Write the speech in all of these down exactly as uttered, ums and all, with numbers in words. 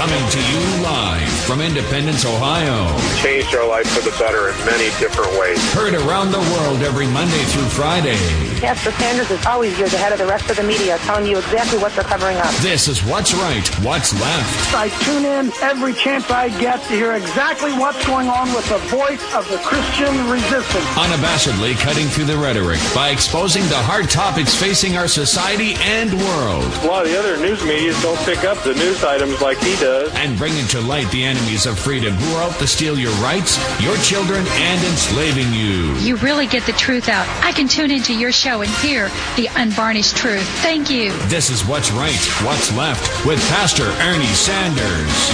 Coming to you live from Independence, Ohio. Changed our life for the better in many different ways. Heard around the world every Monday through Friday. Pastor Sanders is always years ahead of the rest of the media, telling you exactly what they're covering up. This is What's Right, What's Left. I tune in every chance I get to hear exactly what's going on with the voice of the Christian resistance. Unabashedly cutting through the rhetoric by exposing the hard topics facing our society and world. A lot of the other news media don't pick up the news items like he does. And bringing to light the enemies of freedom who are out to steal your rights, your children, and enslaving you. You really get the truth out. I can tune into your show and hear the unvarnished truth. Thank you. This is What's Right, What's Left with Pastor Ernie Sanders.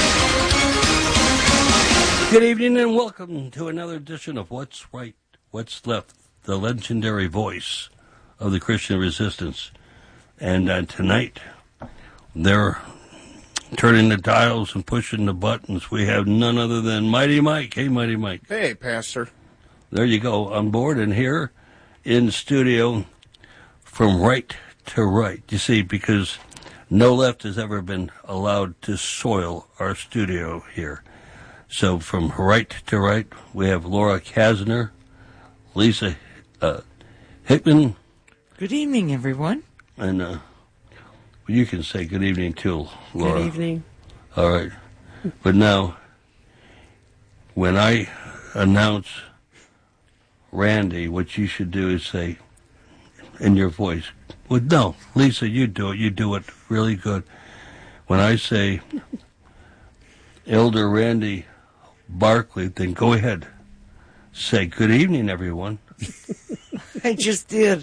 Good evening and welcome to another edition of What's Right, What's Left, the legendary voice of the Christian resistance. And uh, tonight, they're turning the dials and pushing the buttons. We have none other than Mighty Mike. Hey, Mighty Mike. Hey, Pastor. There you go, on board and here in studio from right to right. You see, because no left has ever been allowed to soil our studio here. So from right to right, we have Laura Kasner, Lisa uh, Hickman. Good evening, everyone. And uh, you can say good evening too, Laura. Good evening. All right. But now, when I announce Randy, what you should do is say, in your voice, well, no, Lisa, you do it. You do it really good. When I say Elder Randy Barkley, then go ahead. Say, good evening, everyone. I just did.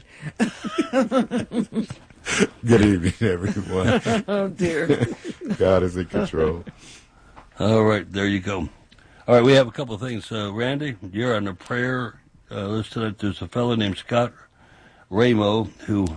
Good evening, everyone. Oh, dear. God is in control. All right, there you go. All right, we have a couple of things. Uh, Randy, you're on the prayer uh, list tonight. There's a fellow named Scott Ramo who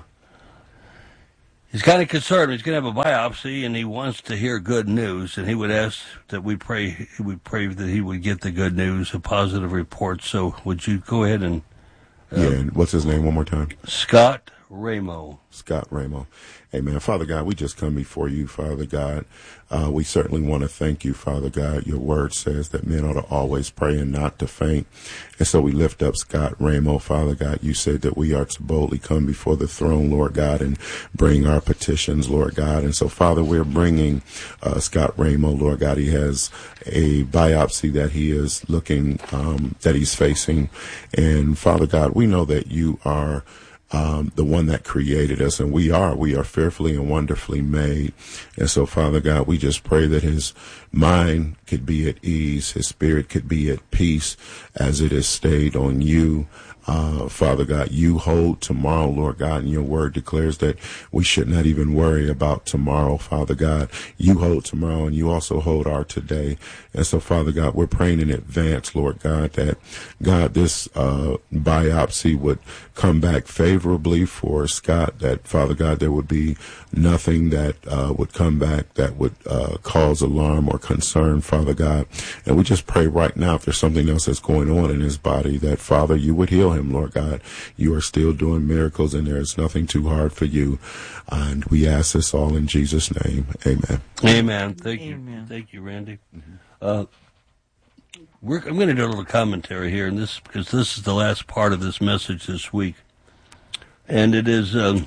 he's kind of concerned. He's going to have a biopsy, and he wants to hear good news, and he would ask that we pray, we pray that he would get the good news, a positive report. So would you go ahead and... Uh, yeah, and what's his name one more time? Scott Ramo. Scott Ramo. Amen. Father God, we just come before you, Father God. Uh, we certainly want to thank you, Father God. Your word says that men ought to always pray and not to faint. And so we lift up Scott Ramo, Father God. You said that we are to boldly come before the throne, Lord God, and bring our petitions, Lord God. And so, Father, we're bringing uh, Scott Ramo, Lord God. He has a biopsy that he is looking, um, that he's facing. And, Father God, we know that you are Um, the one that created us, and we are, we are fearfully and wonderfully made. And so, Father God, we just pray that his mind could be at ease, his spirit could be at peace as it is stayed on you. Uh, Father God, you hold tomorrow, Lord God, and your word declares that we should not even worry about tomorrow, Father God. You hold tomorrow, and you also hold our today. And so, Father God, we're praying in advance, Lord God, that, God, this uh, biopsy would come back favorably for Scott, that, Father God, there would be nothing that uh, would come back that would uh, cause alarm or concern, Father God. And we just pray right now, if there's something else that's going on in his body, that, Father, you would heal him, Lord God. You are still doing miracles, and there is nothing too hard for you. And we ask this all in Jesus' name. Amen. Amen. Thank Amen. you. Thank you, Randy. Uh, we're, I'm going to do a little commentary here, and this because this is the last part of this message this week. And it is um,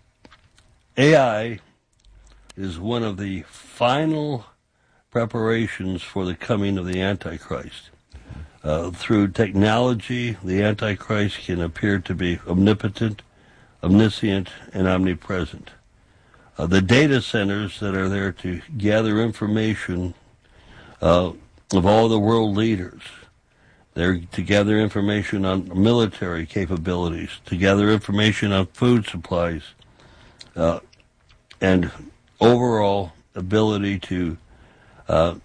A I is one of the final preparations for the coming of the Antichrist. Uh, through technology, the Antichrist can appear to be omnipotent, omniscient, and omnipresent. Uh, the data centers that are there to gather information uh, of all the world leaders, they're to gather information on military capabilities, to gather information on food supplies, uh, and overall ability to uh,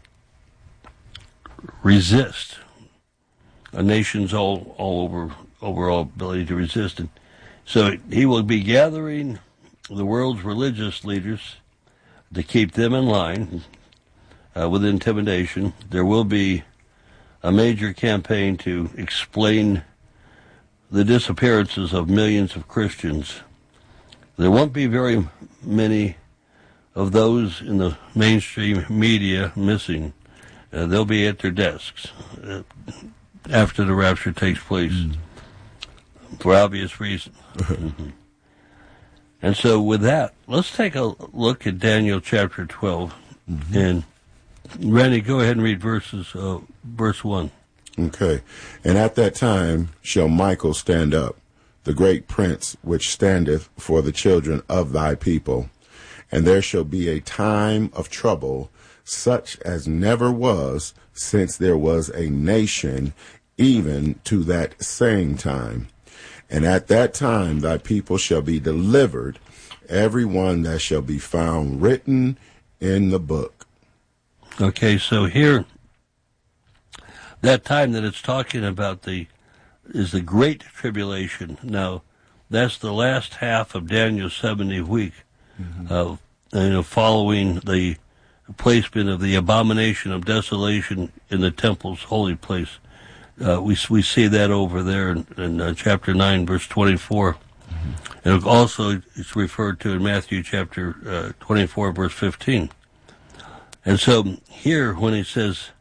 resist. A nation's all, all over overall ability to resist. And so he will be gathering the world's religious leaders to keep them in line uh, with intimidation. There will be a major campaign to explain the disappearances of millions of Christians. There won't be very many of those in the mainstream media missing. Uh, they'll be at their desks uh, after the rapture takes place, mm. for obvious reasons. mm-hmm. And so with that, let's take a look at Daniel chapter twelve. Mm-hmm. And Randy, go ahead and read verses, uh, verse one. Okay. And at that time shall Michael stand up, the great prince which standeth for the children of thy people. And there shall be a time of trouble, such as never was since there was a nation, even to that same time. And at that time thy people shall be delivered, every one that shall be found written in the book. Okay, so here, that time that it's talking about the is the Great Tribulation. Now, that's the last half of Daniel's seventy week, mm-hmm. uh, you know, following the placement of the abomination of desolation in the temple's holy place. Uh, we we see that over there in, in uh, chapter nine, verse twenty-four. Mm-hmm. And also it's referred to in Matthew chapter uh, twenty-four, verse fifteen. And so here, when he says,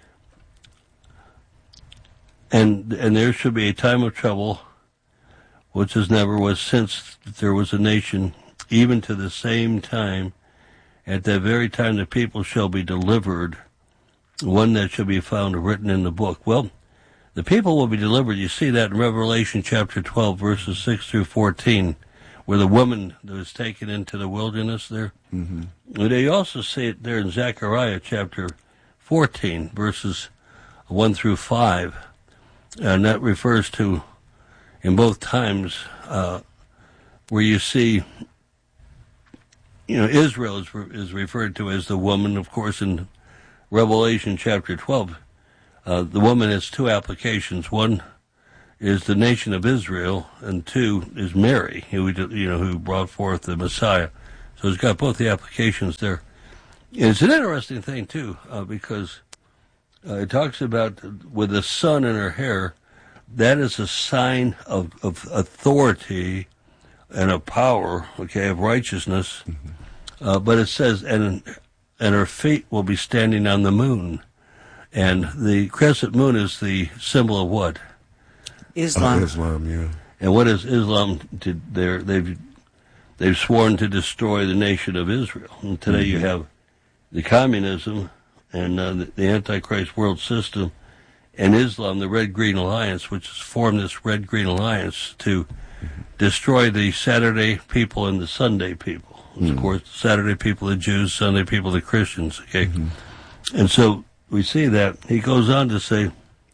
and and there should be a time of trouble, which as never was since there was a nation, even to the same time, at that very time the people shall be delivered, one that shall be found written in the book. Well, the people will be delivered. You see that in Revelation chapter twelve, verses six through fourteen, where the woman that was taken into the wilderness there. Mm-hmm. And you also see it there in Zechariah chapter fourteen, verses one through five. And that refers to, in both times, uh, where you see, you know, Israel is, re- is referred to as the woman, of course, in Revelation chapter twelve. Uh, the woman has two applications. One is the nation of Israel, and two is Mary, who you know who brought forth the Messiah. So it's got both the applications there. And it's an interesting thing too, uh, because uh, it talks about with the sun in her hair. That is a sign of, of authority and of power, okay, of righteousness. Mm-hmm. Uh, but it says, and and her feet will be standing on the moon. And the crescent moon is the symbol of what? Islam. Uh, Islam, yeah. And what is Islam? To their, they've they've sworn to destroy the nation of Israel. And today mm-hmm. you have the communism and uh, the, the Antichrist world system, and Islam, the Red-Green Alliance, which has formed this Red-Green Alliance to mm-hmm. destroy the Saturday people and the Sunday people. Mm-hmm. Of course, Saturday people, the Jews; Sunday people, the Christians. Okay, mm-hmm. and so. We see that. He goes on to say,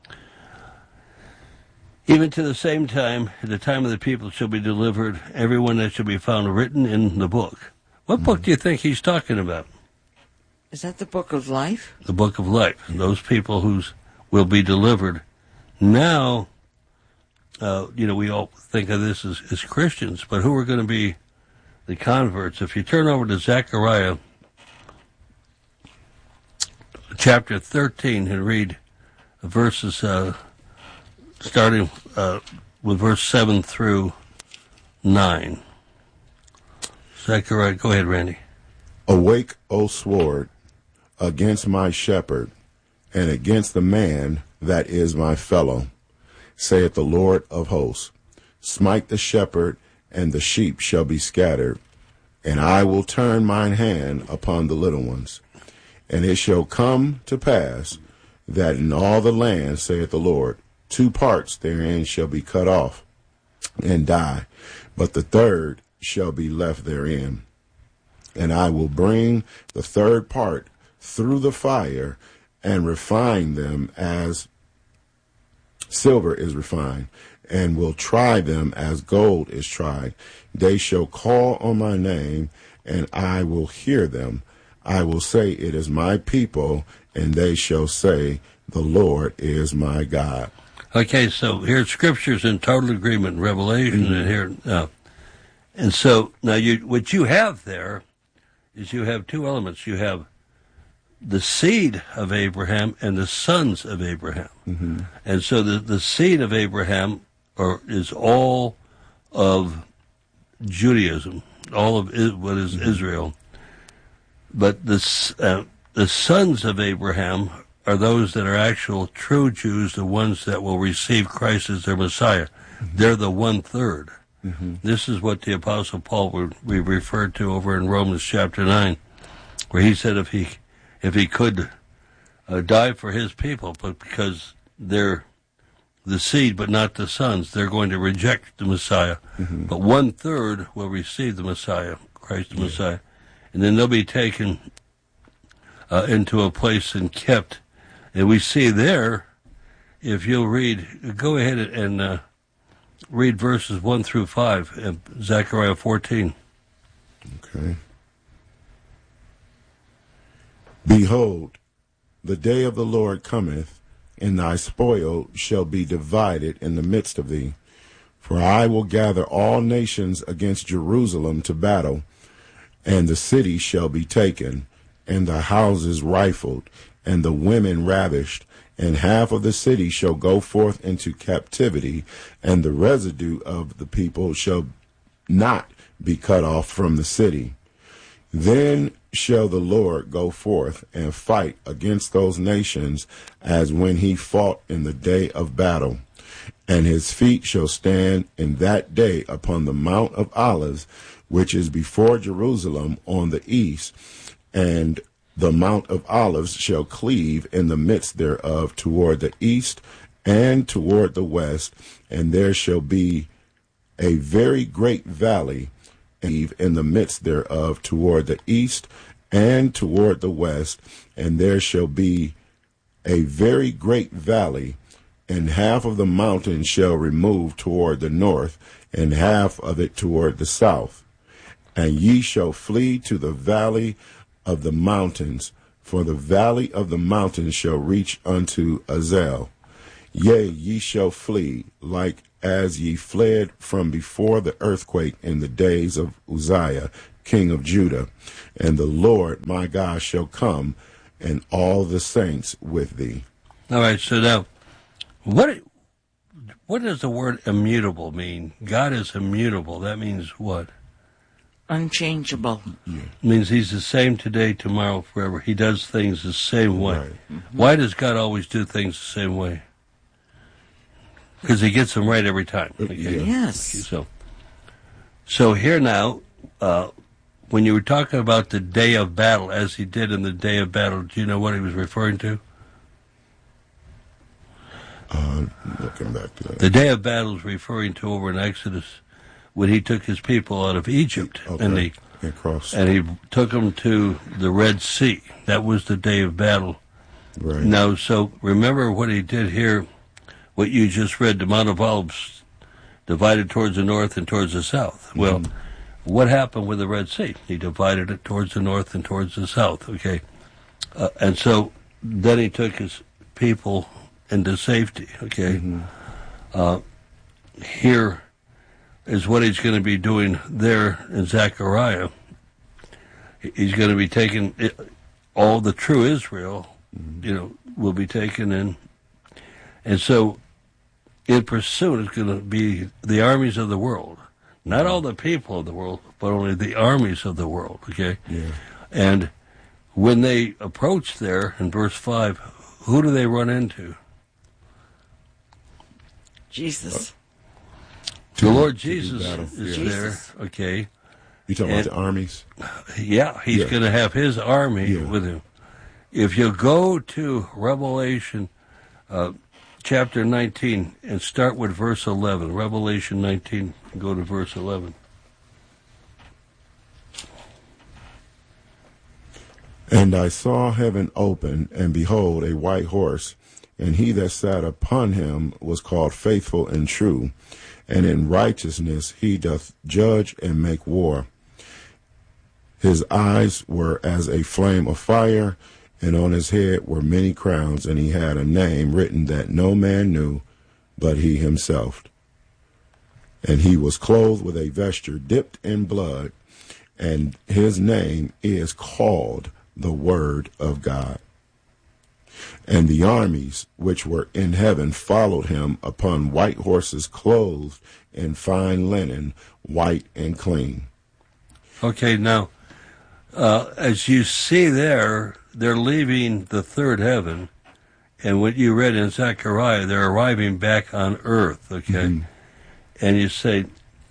even to the same time, at the time of the people shall be delivered, everyone that shall be found written in the book. What mm-hmm. book do you think he's talking about? Is that the book of life? The book of life. Those people who will be delivered. Now, uh, you know, we all think of this as, as Christians, but who are going to be the converts? If you turn over to Zechariah chapter thirteen and read verses uh, starting uh, with verse seven through nine. Zechariah, go ahead, Randy. Awake, O sword, against my shepherd, and against the man that is my fellow, saith the Lord of hosts. Smite the shepherd, and the sheep shall be scattered, and I will turn mine hand upon the little ones. And it shall come to pass that in all the land, saith the Lord, two parts therein shall be cut off and die, but the third shall be left therein. And I will bring the third part through the fire and refine them as silver is refined, and will try them as gold is tried. They shall call on my name, and I will hear them. I will say, it is my people, and they shall say, the Lord is my God. Okay, so here Scripture's in total agreement in Revelation, mm-hmm. and here, uh, and so now you what you have there is you have two elements. You have the seed of Abraham and the sons of Abraham, mm-hmm. and so the the seed of Abraham are, is all of Judaism, all of what is mm-hmm. Israel. but the uh, the sons of Abraham are those that are actual true Jews, the ones that will receive Christ as their Messiah. Mm-hmm. They're the one-third. Mm-hmm. This is what the Apostle Paul we referred to over in Romans chapter nine, where he said if he if he could uh, die for his people, but because they're the seed but not the sons, they're going to reject the Messiah. Mm-hmm. But one-third will receive the Messiah, Christ the yeah. Messiah. And then they'll be taken uh, into a place and kept. And we see there, if you'll read, go ahead and uh, read verses one through five in Zechariah fourteen. Okay. Behold, the day of the Lord cometh, and thy spoil shall be divided in the midst of thee. For I will gather all nations against Jerusalem to battle, and the city shall be taken, and the houses rifled, and the women ravished, and half of the city shall go forth into captivity, and the residue of the people shall not be cut off from the city. Then shall the Lord go forth and fight against those nations as when he fought in the day of battle. And his feet shall stand in that day upon the Mount of Olives, which is before Jerusalem on the east, and the Mount of Olives shall cleave in the midst thereof toward the east and toward the west, and there shall be a very great valley in the midst thereof toward the east and toward the west, and there shall be a very great valley, and half of the mountain shall remove toward the north, and half of it toward the south. And ye shall flee to the valley of the mountains, for the valley of the mountains shall reach unto Azel. Yea, ye shall flee, like as ye fled from before the earthquake in the days of Uzziah, king of Judah. And the Lord my God shall come, and all the saints with thee. All right, so now, what what does the word immutable mean? God is immutable. That means what? Unchangeable. Yeah. It means he's the same today, tomorrow, forever. He does things the same way. Right. Mm-hmm. Why does God always do things the same way? Because he gets them right every time. Okay? Yes. Okay, so, so here now, uh, when you were talking about the day of battle, as he did in the day of battle, do you know what he was referring to? Uh, looking back to that. The day of battle is referring to over in Exodus when he took his people out of Egypt. Okay. and, he, and, cross. and he took them to the Red Sea. That was the day of battle. Right. Now, so remember what he did here, what you just read, the Mount of Olives divided towards the north and towards the south. Mm-hmm. Well, what happened with the Red Sea? He divided it towards the north and towards the south, okay? Uh, and so then he took his people into safety, okay? Mm-hmm. Uh, here is what he's going to be doing there in Zechariah. He's going to be taking it, all the true Israel, mm-hmm. you know, will be taken in. And so in pursuit is going to be the armies of the world. Not all the people of the world, but only the armies of the world, okay? Yeah. And when they approach there, in verse five, who do they run into? Jesus. Uh, the Lord Jesus is Jesus. there, okay? You talking and, about the armies? Yeah, he's yeah. going to have his army yeah. with him. If you go to Revelation uh, chapter nineteen and start with verse eleven, Revelation nineteen, go to verse eleven. And I saw heaven open, and behold, a white horse, and he that sat upon him was called Faithful and True, and in righteousness he doth judge and make war. His eyes were as a flame of fire, and on his head were many crowns, and he had a name written that no man knew but he himself. And he was clothed with a vesture dipped in blood, and his name is called the Word of God. And the armies which were in heaven followed him upon white horses, clothed in fine linen, white and clean. Okay, now, Uh, as you see there, they're leaving the third heaven, and what you read in Zechariah, they're arriving back on earth, okay? Mm-hmm. And you say,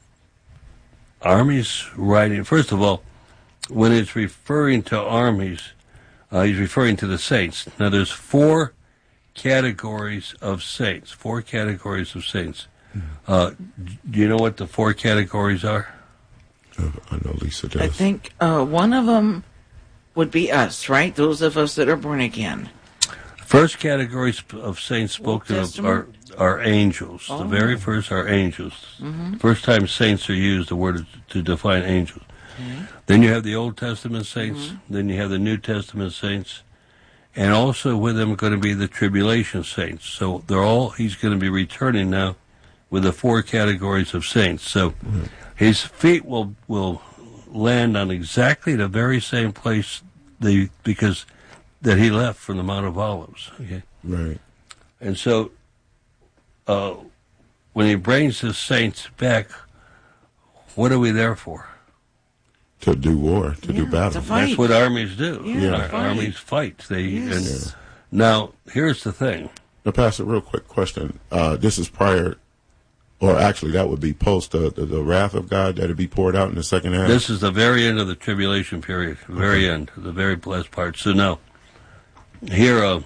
armies riding, first of all, when it's referring to armies, uh, he's referring to the saints. Now, there's four categories of saints, four categories of saints. Mm-hmm. Uh, do you know what the four categories are? Uh, I know Lisa does. I think uh, one of them would be us, right? Those of us that are born again. First categories of saints spoken of are, are angels. Oh. The very first are angels. Mm-hmm. First time saints are used, the word to define angels. Mm-hmm. Then you have the Old Testament saints. Mm-hmm. Then you have the New Testament saints. And also with them are going to be the tribulation saints. So they're all, he's going to be returning now with the four categories of saints. So mm-hmm. his feet will will land on exactly the very same place the because that he left from the Mount of Olives. Okay? Right. And so uh, when he brings his saints back, what are we there for? To do war, to yeah, do battle. To fight. That's what armies do. Yeah, yeah. fight. Armies fight. They yes. and Yeah. Now, here's the thing. Now, Pastor, real quick question. Uh, this is prior, or actually that would be post the, the, the wrath of God that would be poured out in the second half? This is the very end of the tribulation period, the very okay. end, the very last part. So now, here, uh,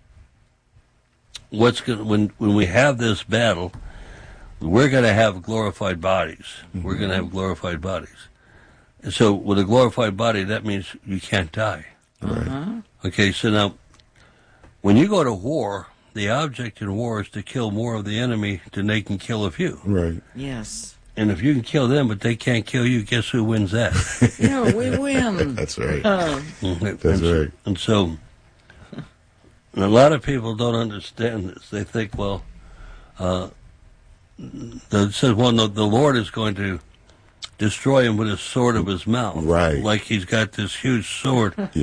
what's going when when we have this battle, we're going to have glorified bodies. Mm-hmm. We're going to have glorified bodies. And so with a glorified body, that means you can't die. Right. Uh-huh. Okay, so now, when you go to war, the object in war is to kill more of the enemy than they can kill of you. Right. Yes. And if you can kill them, but they can't kill you, guess who wins that? Yeah, we win. That's right. Uh, That's and, right. And so, and a lot of people don't understand this. They think, well, uh, it says, well, no, the Lord is going to destroy him with a sword of his mouth. Right. Like he's got this huge sword.